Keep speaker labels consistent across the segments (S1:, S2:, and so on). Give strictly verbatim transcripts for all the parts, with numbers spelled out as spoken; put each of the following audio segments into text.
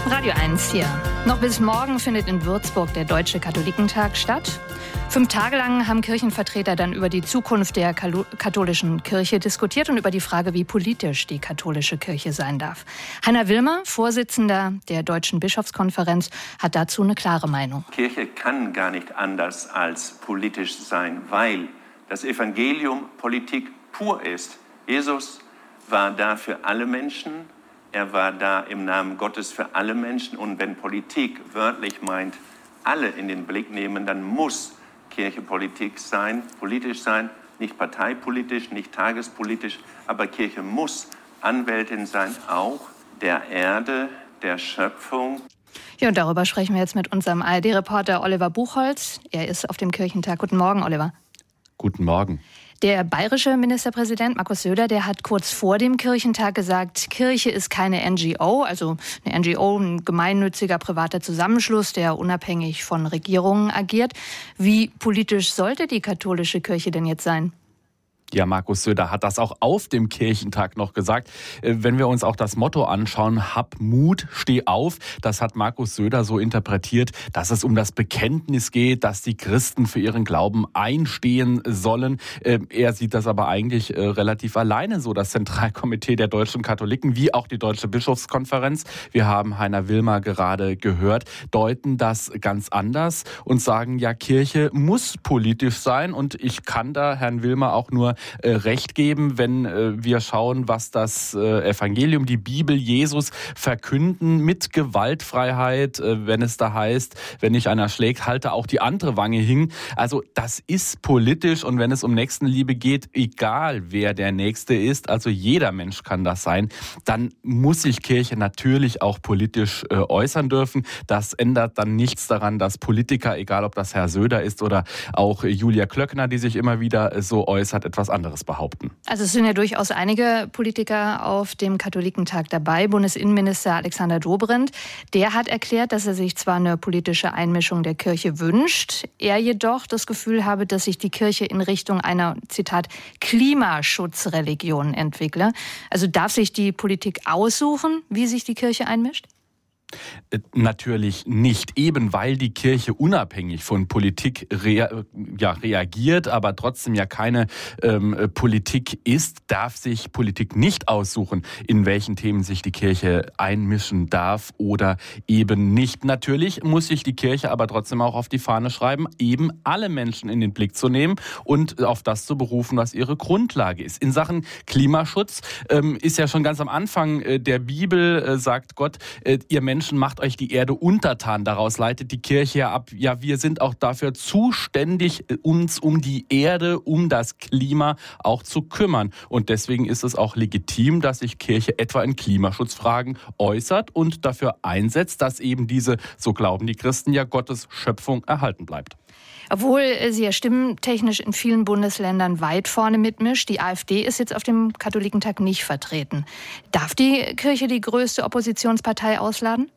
S1: Radio eins hier. Noch bis morgen findet in Würzburg der Deutsche Katholikentag statt. Fünf Tage lang haben Kirchenvertreter dann über die Zukunft der katholischen Kirche diskutiert und über die Frage, wie politisch die katholische Kirche sein darf. Heiner Wilmer, Vorsitzender der Deutschen Bischofskonferenz, hat dazu eine klare Meinung.
S2: Kirche kann gar nicht anders als politisch sein, weil das Evangelium Politik pur ist. Jesus war da für alle Menschen. Er war da im Namen Gottes für alle Menschen. Und wenn Politik wörtlich meint, alle in den Blick nehmen, dann muss Kirche Politik sein, politisch sein, nicht parteipolitisch, nicht tagespolitisch, aber Kirche muss Anwältin sein, auch der Erde, der Schöpfung.
S1: Ja, und darüber sprechen wir jetzt mit unserem A R D-Reporter Oliver Buchholz. Er ist auf dem Kirchentag. Guten Morgen, Oliver.
S3: Guten Morgen.
S1: Der bayerische Ministerpräsident Markus Söder, der hat kurz vor dem Kirchentag gesagt, Kirche ist keine N G O, also eine N G O, ein gemeinnütziger privater Zusammenschluss, der unabhängig von Regierungen agiert. Wie politisch sollte die katholische Kirche denn jetzt sein?
S3: Ja, Markus Söder hat das auch auf dem Kirchentag noch gesagt. Wenn wir uns auch das Motto anschauen, hab Mut, steh auf, das hat Markus Söder so interpretiert, dass es um das Bekenntnis geht, dass die Christen für ihren Glauben einstehen sollen. Er sieht das aber eigentlich relativ alleine so, das Zentralkomitee der deutschen Katholiken, wie auch die Deutsche Bischofskonferenz, wir haben Heiner Wilmer gerade gehört, deuten das ganz anders und sagen, ja, Kirche muss politisch sein, und ich kann da Herrn Wilmer auch nur Äh, Recht geben, wenn äh, wir schauen, was das äh, Evangelium, die Bibel, Jesus verkünden mit Gewaltfreiheit, äh, wenn es da heißt, wenn dich einer schlägt, halte auch die andere Wange hin. Also das ist politisch, und wenn es um Nächstenliebe geht, egal wer der Nächste ist, also jeder Mensch kann das sein, dann muss sich Kirche natürlich auch politisch äh, äußern dürfen. Das ändert dann nichts daran, dass Politiker, egal ob das Herr Söder ist oder auch Julia Klöckner, die sich immer wieder äh, so äußert, etwas anderes behaupten.
S1: Also es sind ja durchaus einige Politiker auf dem Katholikentag dabei. Bundesinnenminister Alexander Dobrindt, der hat erklärt, dass er sich zwar eine politische Einmischung der Kirche wünscht, er jedoch das Gefühl habe, dass sich die Kirche in Richtung einer, Zitat, Klimaschutzreligion entwickle. Also darf sich die Politik aussuchen, wie sich die Kirche einmischt?
S3: Natürlich nicht, eben weil die Kirche unabhängig von Politik rea- ja, reagiert, aber trotzdem ja keine ähm, Politik ist, darf sich Politik nicht aussuchen, in welchen Themen sich die Kirche einmischen darf oder eben nicht. Natürlich muss sich die Kirche aber trotzdem auch auf die Fahne schreiben, eben alle Menschen in den Blick zu nehmen und auf das zu berufen, was ihre Grundlage ist. In Sachen Klimaschutz ähm, ist ja schon ganz am Anfang äh, der Bibel, äh, sagt Gott, äh, ihr Menschen macht euch die Erde untertan. Daraus leitet die Kirche ja ab. Ja, wir sind auch dafür zuständig, uns um die Erde, um das Klima auch zu kümmern. Und deswegen ist es auch legitim, dass sich Kirche etwa in Klimaschutzfragen äußert und dafür einsetzt, dass eben diese, so glauben die Christen ja, Gottes Schöpfung erhalten bleibt.
S1: Obwohl sie ja stimmtechnisch in vielen Bundesländern weit vorne mitmischt, die AfD ist jetzt auf dem Katholikentag nicht vertreten. Darf die Kirche die größte Oppositionspartei ausladen?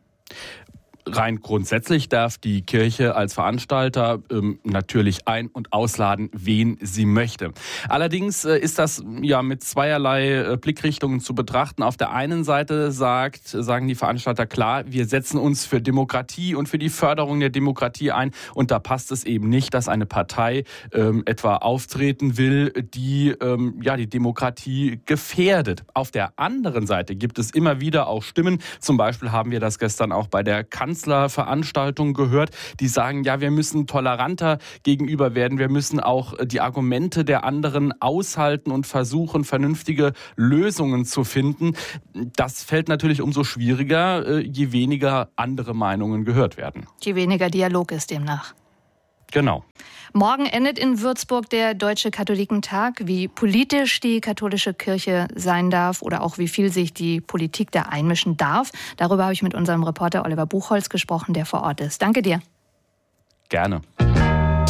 S3: Rein grundsätzlich darf die Kirche als Veranstalter ähm, natürlich ein- und ausladen, wen sie möchte. Allerdings äh, ist das ja mit zweierlei äh, Blickrichtungen zu betrachten. Auf der einen Seite sagt, sagen die Veranstalter klar, wir setzen uns für Demokratie und für die Förderung der Demokratie ein. Und da passt es eben nicht, dass eine Partei ähm, etwa auftreten will, die ähm, ja die Demokratie gefährdet. Auf der anderen Seite gibt es immer wieder auch Stimmen. Zum Beispiel haben wir das gestern auch bei der Kanzlerin Veranstaltungen gehört, die sagen, ja, wir müssen toleranter gegenüber werden, wir müssen auch die Argumente der anderen aushalten und versuchen, vernünftige Lösungen zu finden. Das fällt natürlich umso schwieriger, je weniger andere Meinungen gehört werden.
S1: Je weniger Dialog ist demnach.
S3: Genau.
S1: Morgen endet in Würzburg der Deutsche Katholikentag. Wie politisch die katholische Kirche sein darf oder auch wie viel sich die Politik da einmischen darf, darüber habe ich mit unserem Reporter Oliver Buchholz gesprochen, der vor Ort ist. Danke dir.
S3: Gerne.